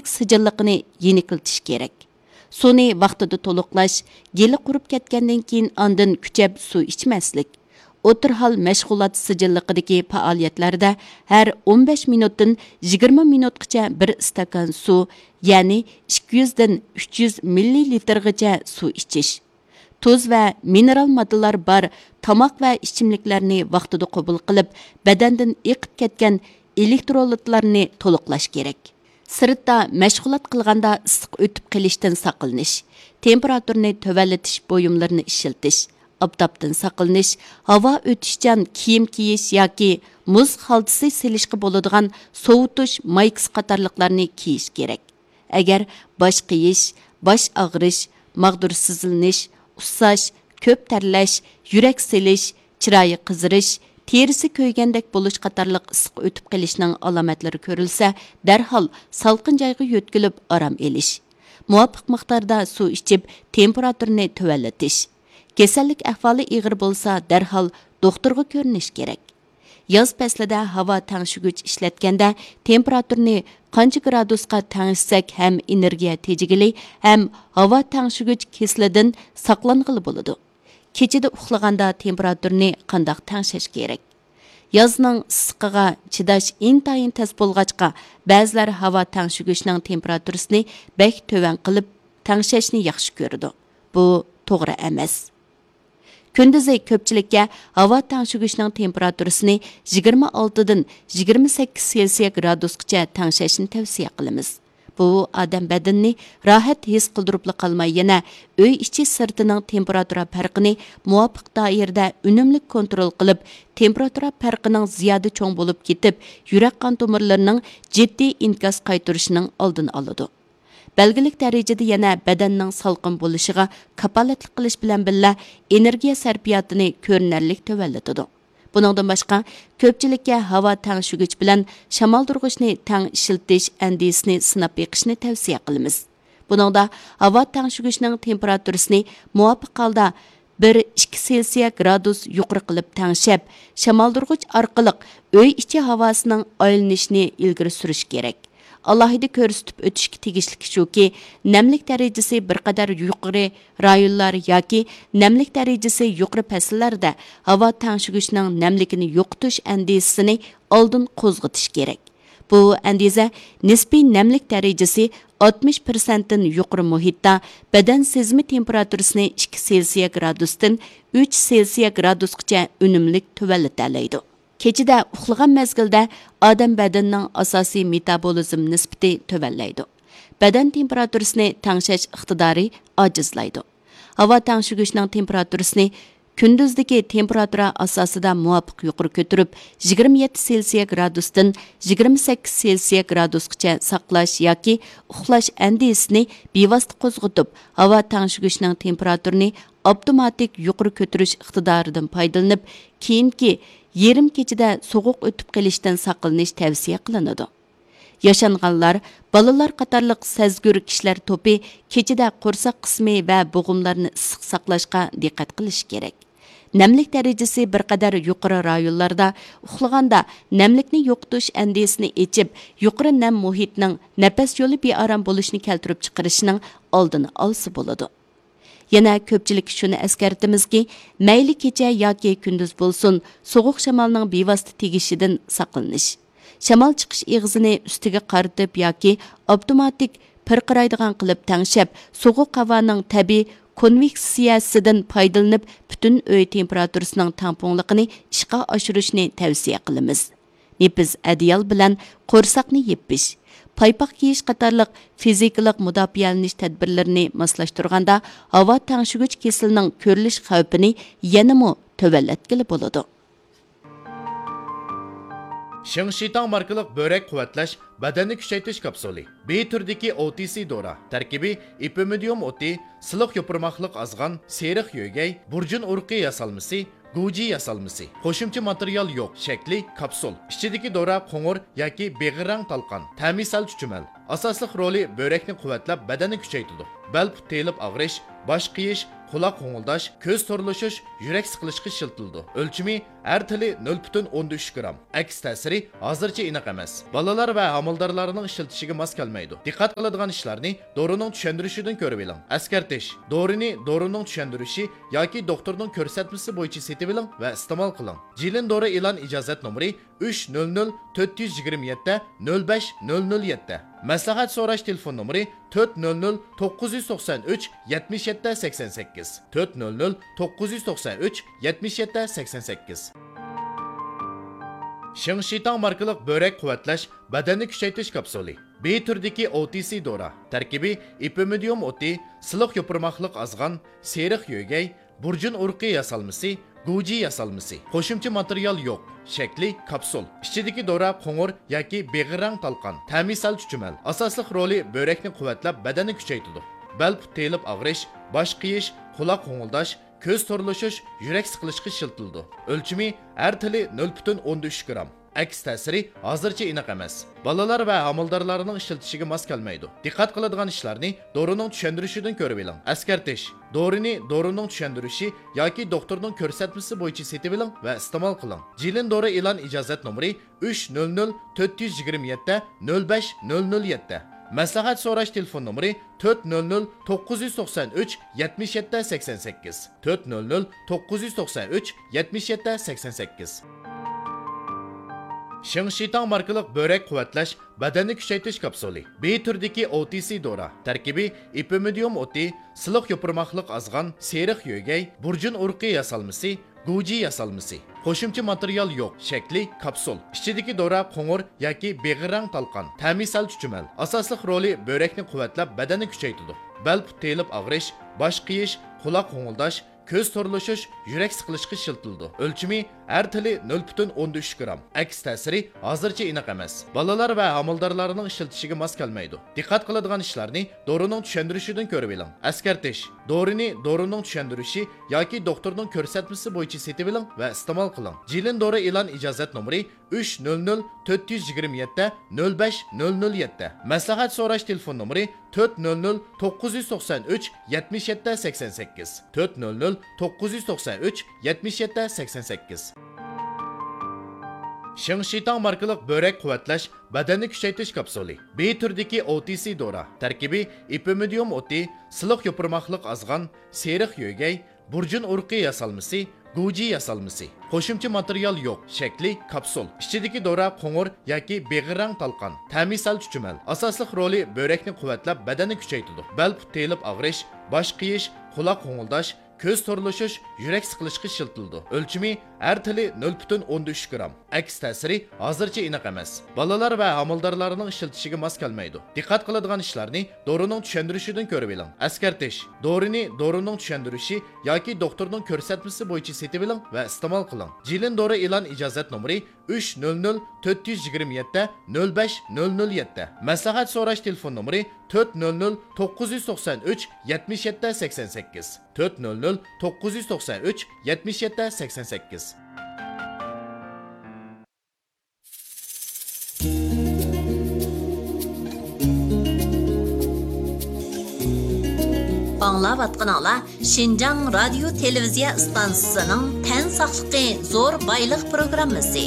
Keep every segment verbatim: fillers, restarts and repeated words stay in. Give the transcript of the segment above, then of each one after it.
ichimlik sijilliqini yenikiltish kerak. Suni vaqtida to'liqlash, geli qurib ketgandan keyin ondan kuchab suv ichmaslik. O'tirhal mashg'ulot sijilliqidagi faoliyatlarda har o'n besh minutdan yigirma minutgacha bir stakan suv, ya'ni ikki yuz dan uch yuz millilitrgacha suv ichish. Tuz va mineral moddalar bor tomoq va ichimliklarni vaqtida qabul qilib, badandan eqib ketgan elektrolitlarni to'liqlash kerak. Sirtda mashg'ulot qilganda issiq o'tib qolishdan saqlanish, temperaturani tövallatish buyumlarini ishiltish, obdobdan saqlanish, havo o'tishchan kiyim kiyish yoki muz xaltasi silishga bo'ladigan sovutish maykasi qatorliqlarni kiyish kerak. Agar bosh qiyish, bosh og'rish, mag'dur sizilnish, ussash, ko'p tarlash, yurak silish, chiroyi qizirish, terisi ko'ygandek bo'lish qatorliq issiq o'tib qolishning alomatlari ko'rilsa, darhol salqin joyga yo'tkilib orom elish. Muvofiq miqdorda suv ichib, temperaturani tövallatish. Kasallik ahvoli ig'ir bo'lsa, darhol doktorga ko'rinish kerak. Yoz faslida havo tangshigich ishlatganda temperaturani qancha gradusga tangishsak ham energiya tejigili, ham havo tangshigich keslidan saqlang'ili bo'ladi. Kechida uxlaganda temperaturani qandoq tangshash kerak? Yozning issiqiga chidash intayin tez bo'lg'achqa, ba'zilar havo tangshigichning temperaturasini bek to'van qilib tangshashni yaxshi ko'radi. Bu to'g'ri emas. Kunduzi ko'pchilikka havo tangshigichning temperaturasini yigirma olti dan yigirma sakkiz selsiya gradusgacha tangshashni tavsiya qilamiz. Bu odam badanini rohat his qildirib qolmay, yana uy ichi sirtining temperatura farqini muvofiq doirada unumli kontrol qilib, temperatura farqining ziyoda cho'ng bo'lib ketib, yurak qon tomirlarining jiddiy inkas qaytarishining oldini oladi. Belgilik darajada yana badanning salqin bo'lishiga kapolatlik qilish bilan birga energiya sarfiyotini ko'rinarli tövallatadi. Buningdan boshqa, ko'pchilikka havo tangshigich bilan shamoldurg'ichni tang ishiltish andisini sinab beqishni tavsiya qilamiz. Buningda havo tangshigichning temperaturasini muvofiq holda bir ikki selsiya gradus yuqori qilib tangshab, shamoldurg'ich orqali uy ichi havosining aylanishini ilgari surish kerak. Alohida ko'rsatib o'tishga tegishli shuki, namlik darajasi bir qadar yuqori rayonlar yoki namlik darajasi yuqori fasllarda havo tangshigichning namligini yo'qotish andisini oldin qo'zg'atish kerak. Bu andiza nisbiy namlik darajasi oltmish foiz dan yuqori muhitda badan sezimi temperaturasini ikki selsiya gradusdan uch selsiya gradusgacha unumli tuvallatalaydi. Kechida uxlagan mezgilda odam badanining asosiy metabolizm nisbati tuvallaydi. Badan temperaturasini tangshash iqtidori ojizlaydi. Havo tangshigichning temperaturasini kunduzdagi temperatura asosida muvofiq yuqori ko'tarib, yigirma yetti selsiya gradusdan yigirma sakkiz selsiya gradusgacha saqlash yoki uxlash andisini bevosita qo'zg'atib, havo tangshigichning temperaturini avtomatik yuqori ko'tarish iqtidoridan foydalanib, keyingi yarim kechida sovuq o'tib qolishdan saqlanish tavsiya qilinadi. Yaşanğanlar, balalar qatarlıq sezgür kişiler topi kechida qo'rsoq qismi va bo'g'imlarni issiq saqlashga diqqat qilish kerak. Namlik darajasi bir qadar yuqori rayonlarda uxlaganda namlikni yo'qotish andisini echib, yuqori nam muhitning nafas yo'li bearam bo'lishini keltirib chiqarishining oldini olsa bo'ladi. Yana ko'pchilik shuni eskartimizki, mayli kecha yoki kunduz bo'lsin, sovuq shamolning bevosita tegishidan saqlanish. Shamol chiqish eg'izini ustiga qaritib yoki avtomatik pirqiraydigan qilib tangshab, sovuq havoning tabiiy konveksiyasidan foydalanib, butun uy temperaturasining tamponligini ishga oshirishni tavsiya qilamiz. Nepiz adiyal bilan qo'rsoqni yepish, paypoq kiyish qatorliq fizikalik mudofialanish tadbirlarini moslashtirganda havo tangshigich kesilining ko'rilish xavfini yanada tövallatgili bo'ladi. Shingshitang markalik börek quvvatlash badanni kuchaytirish kapsuli. B turdagi O T C dora. Tarkibi ipimidium oti, siliq yopirmoqliq azg'an, seriq yo'gay, burjun urqi yasalmasi, guji yasalmasi. Qo'shimcha material yo'q. Shakli kapsul. Ichidagi dora qo'ng'ir yoki beg'irang talqon. Ta'misal chuchumal. Asosliq roli börekni quvvatlab badanni kuchaytiradi. Bel telib og'rish, bosh qiyish, quloq qo'ng'ildash, ko'z to'rlashish, yurak siqilishga ishlatildi. O'lchami har tili nol butun o'ndan uch gramm. Aks ta'siri hozircha aniq emas. Balalar va homildorlarning ishlatishiga mos kelmaydi. Diqqat qiladigan ishlarni dorining tushuntirishidan ko'rib oling. Askartish: dorini dorining tushuntirishi yoki doktorning ko'rsatmasi bo'yicha setib oling va iste'mol qiling. Jilin dori e'lon ijozat nomeri uch nol nol to'rt yuz yigirma yetti nol besh nol nol yetti. Maslahat so'rash telefon nomeri to'rt nol nol to'qqiz yuz to'qson uch yetmish yetti sakson sakkiz. to'rt nol nol to'qqiz yuz to'qson uch yetmish yetti sakson sakkiz. Shingshitang markalik börek quvvatlash, badanni kuchaytirish kapsuli. B turdagi O T C dora. Tarkibi ipimidium o'ti, siliq yopirmoqliq azg'an, seriq yo'gay, burjun urqi yasalmasi, guji yasalmasi. Qo'shimcha material yo'q. Shakli kapsul. Ichidagi dora qo'ng'ir yoki beg'irang talqon. Ta'misal chuchumal. Asosli roli börekni quvvatlab, badanni kuchaytiradi. Bel telib og'rish, bosh qiyish, quloq qo'ng'ildash, ko'z to'rlashish, yurak siqilishga ishlatildi. O'lchami har tili nol butun o'ndan uch gramm. Aks ta'siri hozircha aniq emas. Balalar va homildorlarning ishlatishiga mos kelmaydi. Diqqat qiladigan ishlarni dorining tushuntirishidan ko'rib oling. Askartish: dorini dorining tushuntirishi yoki doktorning ko'rsatmasi bo'yicha setib oling va iste'mol qiling. Jilin dori e'lon ijozat nomeri uch nol nol to'rt yuz yigirma yetti nol besh nol nol yetti. Maslahat so'rash telefon nomeri to'rt nol nol to'qqiz yuz to'qson uch yetmish yetti sakson sakkiz. to'rt nol nol to'qqiz yuz to'qson uch yetmish yetti sakson sakkiz. Shingshitang markalik börek quvvatlash, badanni kuchaytirish kapsuli. B turdagi O T C dora. Tarkibi ipimidium o'ti, siliq yopirmoqliq azg'an, seriq yo'gay, burjun urqi yasalmasi, guji yasalmasi. Qo'shimcha material yo'q. Shakli kapsul. Ichidagi dora qo'ng'ir yoki beg'irang talqon. Ta'misal chuchumal. Asosli roli börekni quvvatlab, badanni kuchaytiradi. Bel telib og'rish, bosh qiyish, quloq qo'ng'ildash, ko'z to'rlashish, yurak siqilishga ishlatildi. O'lchami har tili nol butun o'ndan uch gramm. Aks ta'siri hozircha aniq emas. Balalar va homildorlarning ishlatishiga mos kelmaydi. Diqqat qiladigan ishlarni dorining tushuntirishidan ko'rib oling. Askartish: dorini dorining tushuntirishi yoki doktorning ko'rsatmasi bo'yicha setib oling va iste'mol qiling. Jilin dori e'lon ijozat nomeri uch nol nol to'rt yuz yigirma yetti nol besh nol nol yetti. Maslahat so'rash telefon nomeri to'rt nol nol to'qqiz yuz to'qson uch yetmish yetti sakson sakkiz. to'rt nol nol to'qqiz yuz to'qson uch yetmish yetti sakson sakkiz. Shingshitang markalik börek quvvatlash, badanni kuchaytirish kapsuli. B turdagi O T C dora. Tarkibi ipimidium o'ti, siliq yopirmoqliq azg'an, seriq yo'gay, burjun urqi yasalmasi, guji yasalmasi. Qo'shimcha material yo'q. Shakli kapsul. Ichidagi dora qo'ng'ir yoki beg'irang talqon. Ta'misal chuchumal. Asosli roli börekni quvvatlab, badanni kuchaytiradi. Bel telib og'rish, bosh qiyish, quloq qo'ng'ildash, ko'z to'rlashish, yurak siqilishga ishlatildi. O'lchami har tili nol butun o'ndan uch gramm. Aks ta'siri hozircha aniq emas. Balalar va homildorlarning ishlatishiga mos kelmaydi. Diqqat qiladigan ishlarni dorining tushuntirishidan ko'rib oling. Askartish: dorini dorining tushunirishi yoki doktorning ko'rsatmasi bo'yicha setib oling va iste'mol qiling. Jilin dori e'lon ijozat nomeri uch nol nol to'rt yuz yigirma yetti nol besh nol nol yetti. Maslahat so'rash telefon nomeri to'rt nol nol to'qqiz yuz to'qson uch yetmish yetti sakson sakkiz. to'rt nol nol to'qqiz yuz to'qson uch yetmish yetti sakson sakkiz. Аңлаватқаныңлар Шинжаң радио телевизия станциясының тән сақлықы зор байлық программасы.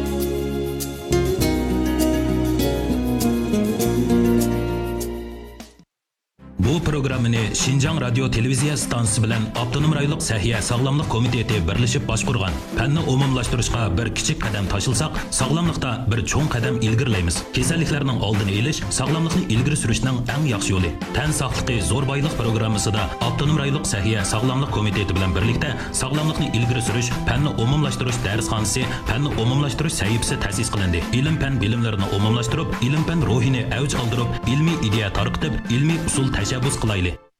Bu programmani Шинжаң радио телевизия станциясы bilan Avtonom rayonluq Səhiyyə Sağlamlıq Komiteti birləşib başqurğan. Fənni umumlaşdırışqa bir kiçik qadam taşılsaq, sağlamlıqda bir çoğ qadam ilgirləymiz. Kasalliklarning oldini olish sağlamlıqni ilgiri surishning eng yaxshi yo'li. Tən saqlıqı zor bayliq programmasida Avtonom rayonluq Səhiyyə Sağlamlıq Komiteti bilan birlikdə sağlamlıqni ilgiri surish, fənni umumlaşdırış dərsxanası, fənni umumlaşdırış səhifəsi təsis qilindi. İlim fən bilimlərini umumlaşdırıb, ilim fən ruhini avj aldırıb, ilmiy ideya tarqitib, ilmiy usul təşəbbüs qilayli.